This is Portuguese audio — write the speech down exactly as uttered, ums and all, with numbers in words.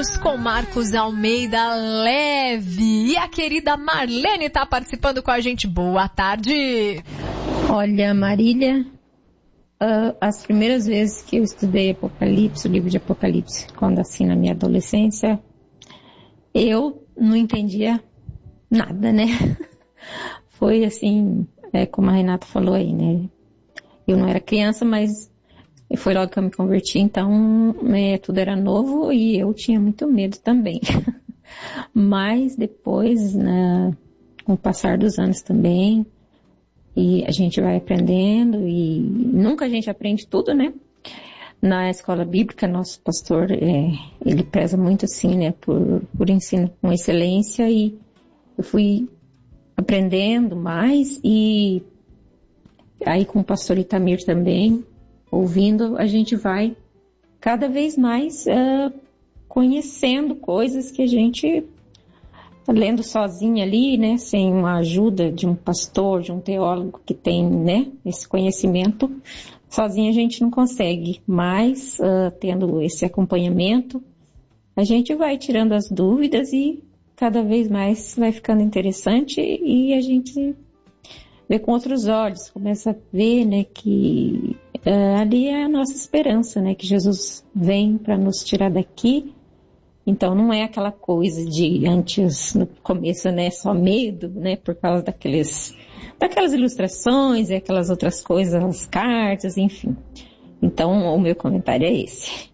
juntos com Marcos Almeida Leve. E a querida Marlene está participando com a gente. Boa tarde. Olha, Marília, uh, as primeiras vezes que eu estudei Apocalipse, o livro de Apocalipse, quando assim na minha adolescência, eu não entendia nada, né? Foi assim, é, como a Renata falou aí, né? Eu não era criança, mas foi logo que eu me converti, então é, tudo era novo e eu tinha muito medo também. Mas depois, né, com o passar dos anos também, e a gente vai aprendendo e nunca a gente aprende tudo, né? Na escola bíblica, nosso pastor, é, ele preza muito assim, né, por, por ensino com excelência, e eu fui aprendendo mais, e aí com o pastor Itamir também, ouvindo, a gente vai cada vez mais uh, conhecendo coisas que a gente, lendo sozinha ali, né, sem uma ajuda de um pastor, de um teólogo que tem, né, esse conhecimento, sozinha a gente não consegue, mas uh, tendo esse acompanhamento, a gente vai tirando as dúvidas e cada vez mais vai ficando interessante, e a gente vê com outros olhos, começa a ver, né, que uh, ali é a nossa esperança, né, que Jesus vem para nos tirar daqui. Então não é aquela coisa de antes, no começo, né, só medo, né, por causa daqueles, daquelas ilustrações e aquelas outras coisas, as cartas, enfim. Então o meu comentário é esse.